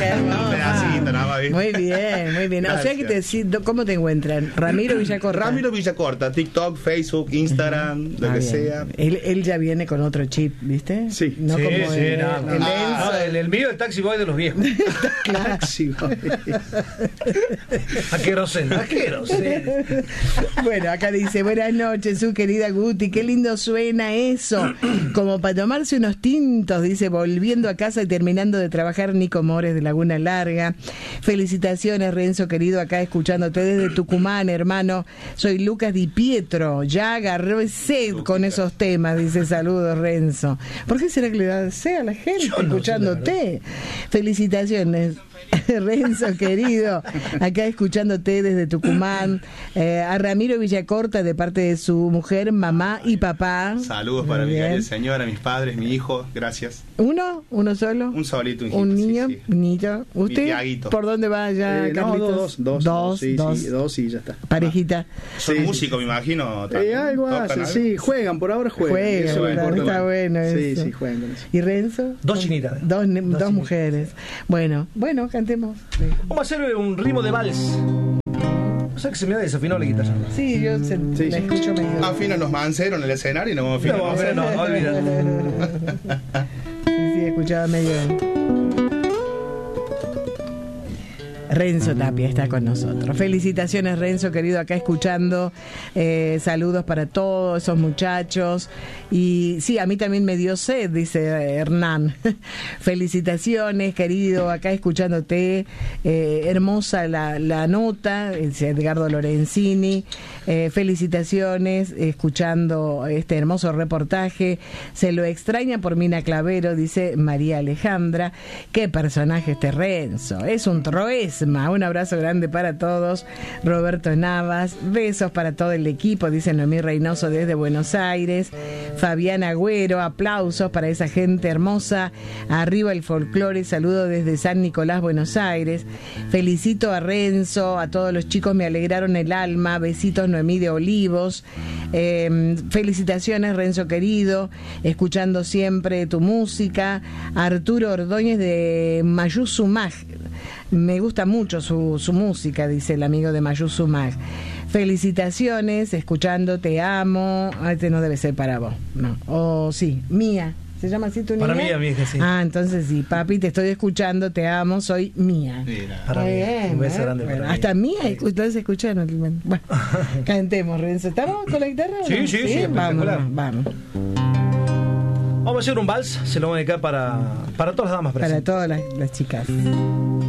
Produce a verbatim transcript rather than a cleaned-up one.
Qué hermoso. Un pedacito, nada más. Muy bien, muy bien. Gracias. O sea que te, ¿cómo te encuentran? Ramiro Villacorta. Ramiro Villacorta, TikTok, Facebook, Instagram, lo Ah, que bien. sea. Él, él ya viene con otro chip, ¿viste? Sí. No Sí, como sí, el, no, el no. Enzo. Ah, el, el mío, el taxi boy de los viejos. Taxi, güey. Aquerosen, aquerosen. Bueno, acá dice, buenas noches, su querida Guti, qué lindo suena eso. Como para tomarse unos tintos, dice, volviendo a casa y terminando de trabajar, Nico Mores de Laguna Larga. Felicitaciones, Renzo, querido, acá escuchándote desde Tucumán, hermano. Soy Lucas Di Pietro, ya agarré sed con esos temas, dice, saludos, Renzo. ¿Por qué será que le da sed a la gente Yo no sé, escuchándote? Felicitaciones. Renzo, querido, acá escuchándote desde Tucumán, eh, a Ramiro Villacorta de parte de su mujer, mamá y papá. Saludos para Muy mi bien. querida señora, mis padres, mi hijo, gracias. ¿Uno? ¿Uno solo? Un solito, un hijito, ¿Un sí, niño? sí. ¿Niño? ¿Usted? Tiaguito. ¿Por dónde va ya, Eh, no, Carlitos? dos, dos, dos, sí, dos. sí, dos y ya está. Parejita. Son Sí, músicos, me imagino. Eh, también. algo ¿Tocan hacen, algo? sí, juegan, por ahora juegan. Juegan, eso es está, lo está bueno Sí, eso. sí, juegan con eso. ¿Y Renzo? Dos chinitas. Dos, ne- dos, chinitas. mujeres. Bueno, bueno, cantemos. Vamos a hacer un ritmo de vals. O sea que se me ha desafinado la guitarra. Sí, yo se, Sí, la sí. escucho medio. Afinan los manceros en el escenario y no afinan No, los pero no, olvídate. Sí, sí, escuchaba medio. Renzo Tapia está con nosotros. Felicitaciones, Renzo, querido, acá escuchando. Eh, saludos para todos esos muchachos. Y sí, a mí también me dio sed, dice Hernán. Felicitaciones, querido, acá escuchándote. Eh, hermosa la, la nota, dice Edgardo Lorenzini. Eh, felicitaciones, escuchando este hermoso reportaje. Se lo extraña por Mina Clavero, dice María Alejandra. Qué personaje este Renzo, es un troesma. Un abrazo grande para todos. Roberto Navas, besos para todo el equipo, dice Noemí Reynoso desde Buenos Aires. Fabián Agüero, aplausos para esa gente hermosa. Arriba el folclore, saludo desde San Nicolás, Buenos Aires. Felicito a Renzo, a todos los chicos, me alegraron el alma. Besitos, Noemí de Olivos. Eh, felicitaciones, Renzo querido, escuchando siempre tu música. Arturo Ordóñez de Mayuzumag, me gusta mucho su, su música, dice el amigo de Mayuzumag. Felicitaciones, escuchando Te Amo. Ah, este no debe ser para vos, no. O sí, Mía. ¿Se llama así tu niña? Para mí, mi hija, sí. Ah, entonces sí, papi, te estoy escuchando, te amo, soy Mía. Mira. Para mí, Bien, un beso ¿eh? grande Bueno, para mí. hasta Mía, ustedes escucharon. Bueno, cantemos, Renzo. ¿Estamos con la guitarra? o Sí, no? sí, sí, Vamos, espectacular. vamos. Vamos a hacer un vals, se lo vamos a dedicar para, para todas las damas Para presentes. todas las, las chicas.